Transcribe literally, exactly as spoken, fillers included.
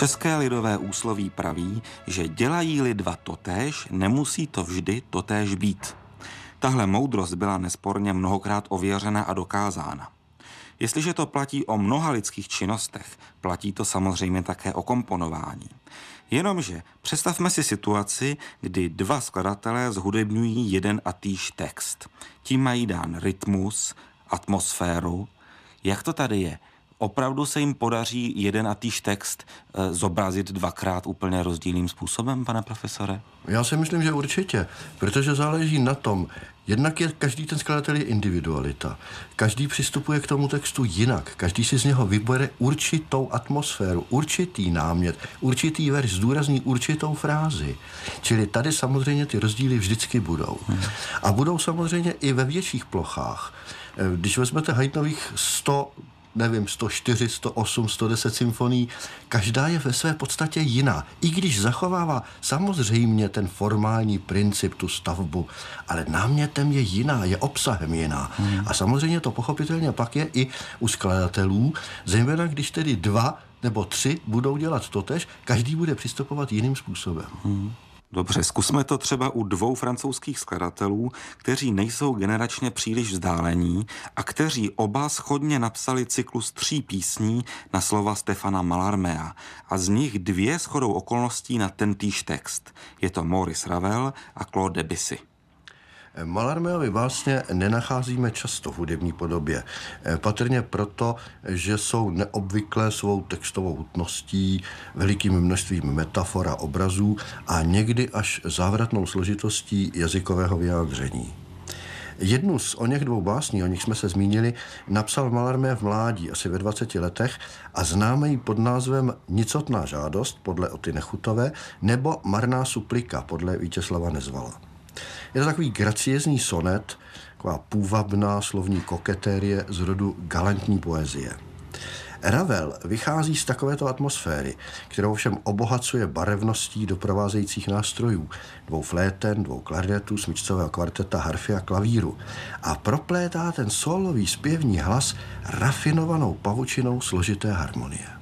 České lidové úsloví praví, že dělají-li dva totéž, nemusí to vždy totéž být. Tahle moudrost byla nesporně mnohokrát ověřena a dokázána. Jestliže to platí o mnoha lidských činnostech, platí to samozřejmě také o komponování. Jenomže představme si situaci, kdy dva skladatelé zhudebňují jeden a týž text. Tím mají dán rytmus, atmosféru. Jak to tady je? Opravdu se jim podaří jeden a týž text e, zobrazit dvakrát úplně rozdílným způsobem, pane profesore? Já si myslím, že určitě, protože záleží na tom, jednak je každý ten skladatel je individualita. Každý přistupuje k tomu textu jinak. Každý si z něho vybere určitou atmosféru, určitý námět, určitý verš, zdůrazní určitou frázi. Čili tady samozřejmě ty rozdíly vždycky budou. A budou samozřejmě i ve větších plochách. Když vezmete Haydnových sto nevím, sto čtyři, sto osm, sto deset symfonií, každá je ve své podstatě jiná. I když zachovává samozřejmě ten formální princip, tu stavbu, ale námětem je jiná, je obsahem jiná. Hmm. A samozřejmě to pochopitelně pak je i u skladatelů, zejména když tedy dva nebo tři budou dělat totéž, každý bude přistupovat jiným způsobem. Hmm. Dobře, zkusme to třeba u dvou francouzských skladatelů, kteří nejsou generačně příliš vzdálení a kteří oba shodně napsali cyklus tří písní na slova Stéphana Mallarméa a z nich dvě shodou okolností na tentýž text. Je to Maurice Ravel a Claude Debussy. Mallarméovy básně nenacházíme často v hudební podobě. Patrně proto, že jsou neobvyklé svou textovou hutností, velikým množstvím metafor a obrazů a někdy až závratnou složitostí jazykového vyjádření. Jednu z o něch dvou básní, o nich jsme se zmínili, napsal Mallarmé v mládí, asi ve dvaceti letech a známe ji pod názvem Nicotná žádost podle Oty Nechutové nebo Marná suplika podle Vítězslava Nezvala. Je to takový graciezní sonet, taková půvabná slovní koketérie z rodu galantní poezie. Ravel vychází z takovéto atmosféry, kterou všem obohacuje barevností doprovázejících nástrojů, dvou fléten, dvou klarinetů, smyčcového kvarteta, harfy a klavíru a proplétá ten sólový zpěvní hlas rafinovanou pavučinou složité harmonie.